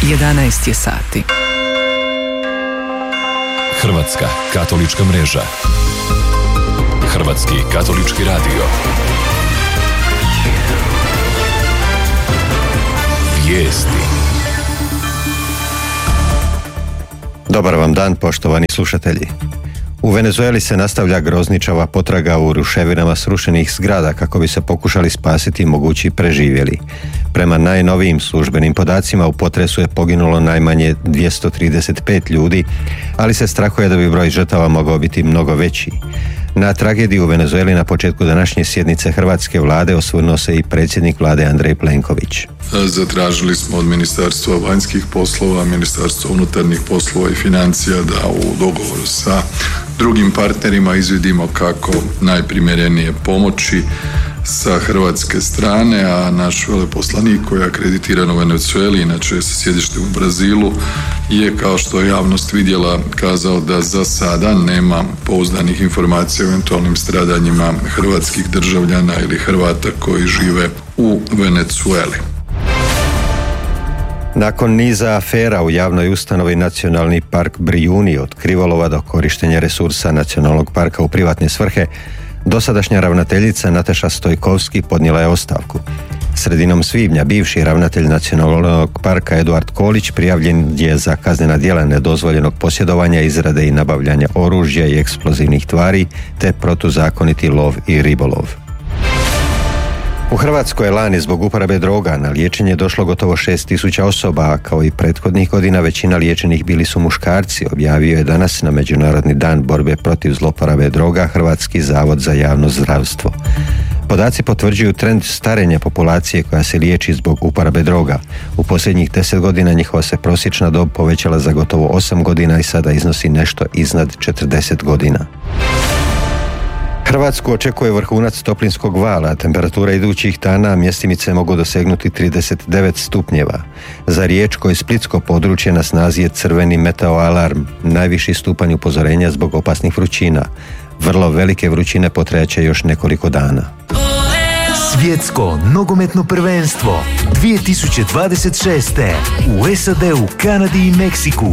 11 je sati. Hrvatska katolička mreža. Hrvatski katolički radio. Vijesti. Dobar vam dan, poštovani slušatelji. U Venezueli se nastavlja grozničava potraga u ruševinama srušenih zgrada kako bi se pokušali spasiti mogući preživjeli. Prema najnovijim službenim podacima u potresu je poginulo najmanje 235 ljudi, ali se strahuje da bi broj žrtava mogao biti mnogo veći. Na tragediju u Venezueli na početku današnje sjednice hrvatske vlade osvrnuo se i predsjednik vlade Andrej Plenković. Zatražili smo od Ministarstva vanjskih poslova, Ministarstva unutarnjih poslova i financija da u dogovoru sa drugim partnerima izvidimo kako najprimjerenije pomoći sa hrvatske strane, a naš veleposlanik koji je akreditiran u Venezueli, inače je sa sjedištem u Brazilu, je, kao što je javnost vidjela, kazao da za sada nema pouzdanih informacija o eventualnim stradanjima hrvatskih državljana ili Hrvata koji žive u Venezueli. Nakon niza afera u javnoj ustanovi Nacionalni park Brijuni, od krivolova do korištenja resursa nacionalnog parka u privatne svrhe, dosadašnja ravnateljica Nataša Stojkovski podnijela je ostavku. Sredinom svibnja bivši ravnatelj Nacionalnog parka Eduard Kolić prijavljen je za kaznena djela nedozvoljenog posjedovanja, izrade i nabavljanja oružja i eksplozivnih tvari te protuzakoniti lov i ribolov. U Hrvatskoj je lani zbog uporabe droga na liječenje došlo gotovo 6.000 osoba, a kao i prethodnih godina većina liječenih bili su muškarci, objavio je danas na Međunarodni dan borbe protiv zloporabe droga Hrvatski zavod za javno zdravstvo. Podaci potvrđuju trend starenja populacije koja se liječi zbog uporabe droga. U posljednjih 10 godina njihova se prosječna dob povećala za gotovo 8 godina i sada iznosi nešto iznad 40 godina. Hrvatsku očekuje vrhunac toplinskog vala, temperatura idućih dana mjestimice mogu dosegnuti 39 stupnjeva. Za Riječko i Splitsko područje na snazi je crveni meteoalarm, najviši stupanj upozorenja zbog opasnih vrućina. Vrlo velike vrućine potrajaće još nekoliko dana. Svjetsko nogometno prvenstvo 2026. u SAD-u, Kanadi i Meksiku.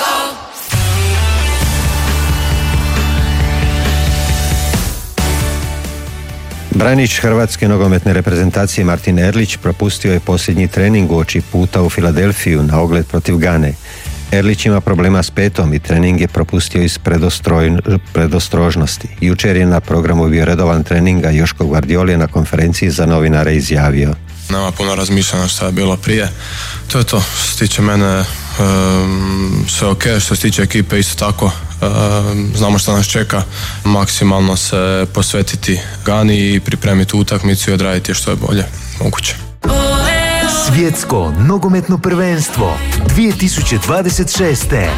Branič hrvatske nogometne reprezentacije Martin Erlić propustio je posljednji trening uoči puta u Filadelfiju na ogled protiv Gane. Erlić ima problema s petom i trening je propustio iz predostrožnosti. Jučer je na programu bio redovan trening, a Joško Gvardiol je na konferenciji za novinare izjavio: nema puno razmišljanja što je bilo prije. To je to. Što se tiče mene, sve ok. Što se tiče ekipe, isto tako. Znamo što nas čeka. Maksimalno se posvetiti Gani i pripremiti utakmicu i odraditi što je bolje moguće. Svjetsko nogometno prvenstvo 2026.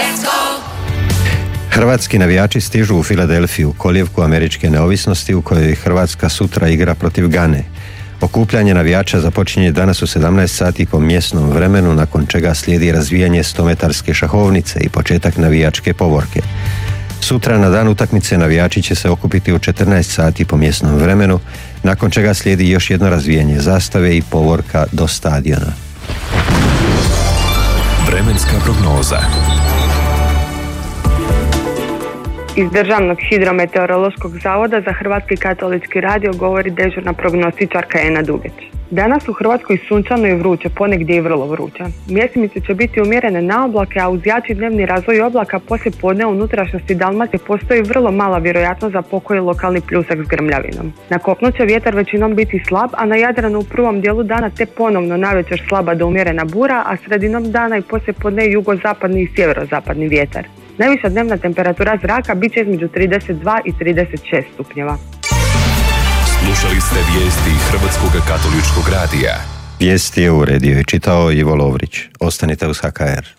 Hrvatski navijači stižu u Filadelfiju, kolijevku američke neovisnosti u kojoj Hrvatska sutra igra protiv Gane. Okupljanje navijača započinje danas u 17 sati po mjesnom vremenu, nakon čega slijedi razvijanje 100-metarske šahovnice i početak navijačke povorke. Sutra na dan utakmice navijači će se okupiti u 14 sati po mjesnom vremenu, nakon čega slijedi još jedno razvijanje zastave i povorka do stadiona. Vremenska prognoza. Iz Državnog hidrometeorološkog zavoda za Hrvatski katolički radio govori dežurna prognostičarka Ena Dugeć. Danas u Hrvatskoj sunčano i vruće, ponegdje i vrlo vruće. Mjestimice će biti umjerene na oblake, a uz jači dnevni razvoj oblaka poslije podne u unutrašnjosti Dalmacije postoji vrlo mala vjerojatnost za pokoji lokalni pljusak s grmljavinom. Na kopnu će vjetar većinom biti slab, a na Jadranu u prvom dijelu dana te ponovno navečer slaba do umjerena bura, a sredinom dana i poslije podne jugozapadni i sjeverozapadni vjetar. Najviša dnevna temperatura zraka bit će između 32 i 36 stupnjeva. Slušali ste vijesti Hrvatskog katoličkog radija. Vijesti je uredio i čitao Ivo Lovrić. Ostanite uz HKR.